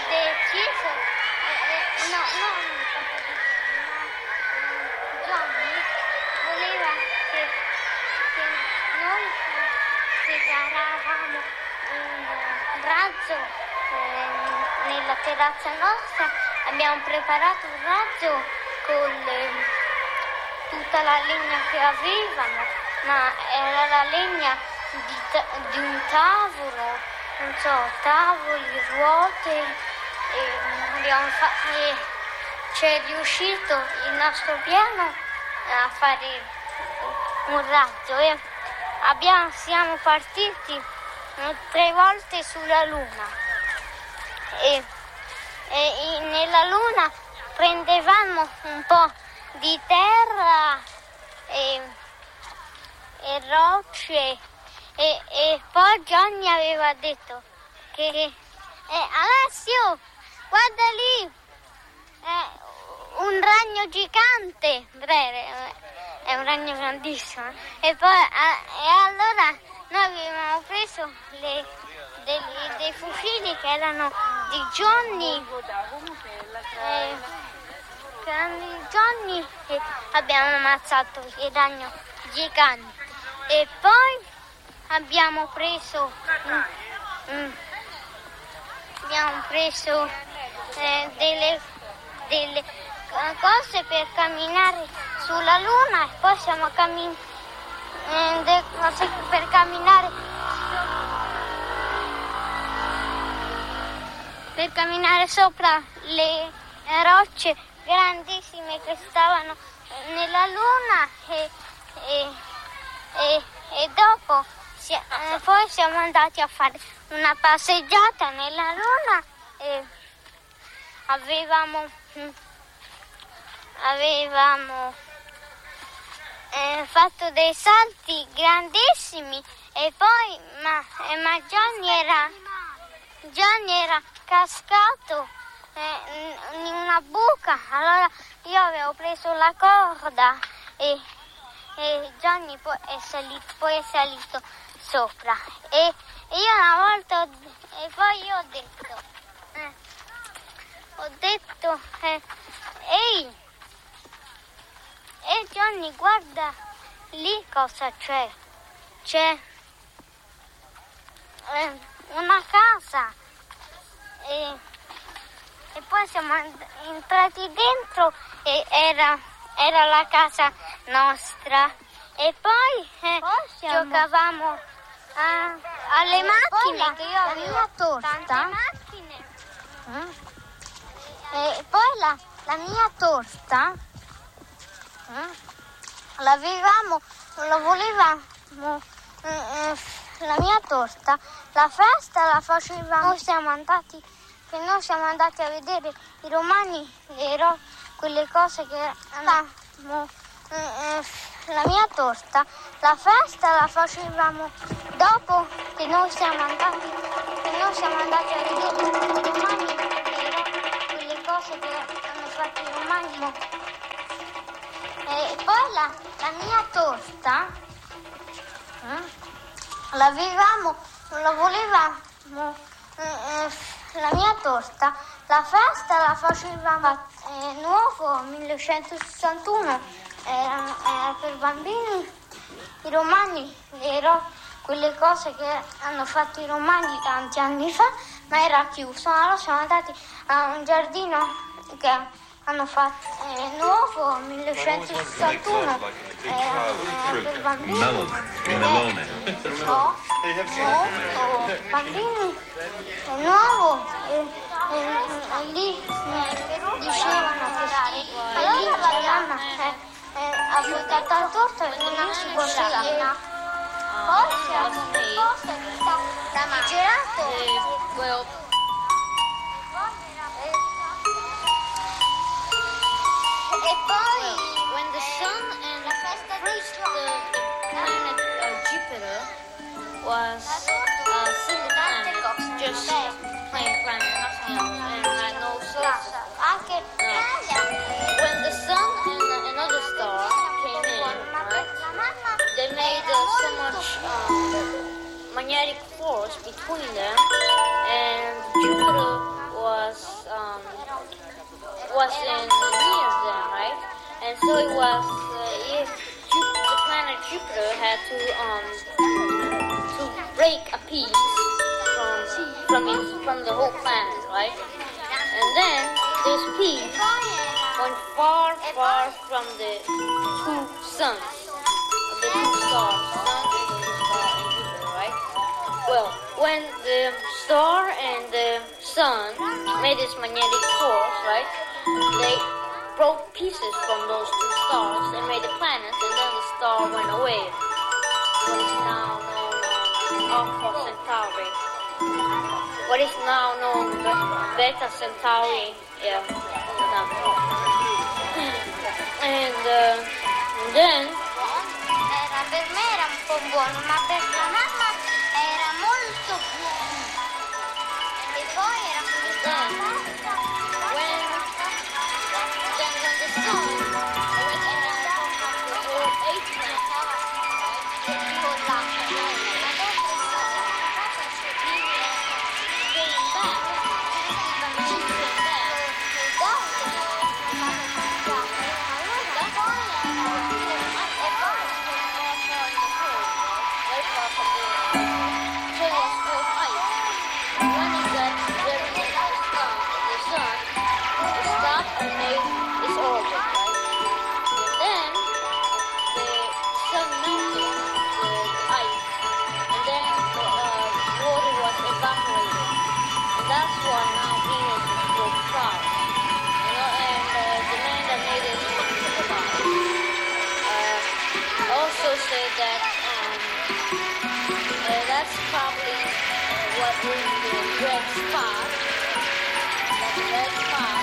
deciso, no, non il capodipino, ma Johnny voleva che noi preparavamo un razzo nella terrazza nostra. Abbiamo preparato un razzo con tutta la legna che avevano, ma era la legna di un tavolo, non so, tavoli, ruote, e c'è riuscito il nostro piano a fare un razzo e siamo partiti 3 volte sulla Luna e nella Luna prendevamo un po' di terra e rocce e poi Johnny aveva detto che Alessio, guarda lì, un ragno gigante, è un ragno grandissimo, e poi allora noi avevamo preso dei fucili che erano di Johnny, e abbiamo ammazzato il ragno gigante e poi abbiamo preso delle cose per camminare sulla Luna e poi siamo delle cose per camminare sopra le rocce grandissime che stavano nella Luna e dopo poi siamo andati a fare una passeggiata nella Luna e avevamo fatto dei salti grandissimi e poi ma Johnny era cascato in una buca, allora io avevo preso la corda e Johnny poi è salito sopra e io una volta poi io ho detto ehi Johnny, guarda lì cosa c'è una casa e poi siamo entrati dentro e era la casa nostra e poi giocavamo alle macchine, che io avevo tante macchine e poi la mia torta la mia torta, la festa la facevamo, noi siamo andati a vedere i romani, quelle cose che la mia torta, la festa la facevamo dopo che noi siamo andati a vedere i romani, quelle cose che hanno fatto i romani. E poi la mia torta la mia torta, la festa la facevamo nuovo 1161, era per bambini, i romani, quelle cose che hanno fatto i romani tanti anni fa, ma era chiuso, allora siamo andati a un giardino che hanno fatto nuovo 1161, per bambini, bambini nuovo e lì dicevano che allora la mamma ha portato la torta e non si può scegliere. Poi siamo da gelato. E poi when the sun and the planet Jupiter was sitting planet, just plain planet, nothing else, and had no sources. When the sun and another star came in, right, they made so much magnetic force between them, and Jupiter was in near them, right? And so it was the planet Jupiter had to break a piece from the whole planet, right? And then this piece went far, far from the two suns, the two stars, Sun and the star and Jupiter, right? Well, when the star and the sun made this magnetic force, right? They broke pieces from those two stars and made the planets, and then the star went away. What is now known as Alpha Centauri. What is now known as Beta Centauri. Yeah. And then Per me era un po' buono, ma per la mamma era molto buono. E poi era when the sun that's why now Venus is so proud. You know, and the man that made it also said that that's probably what is the red spot. That red spot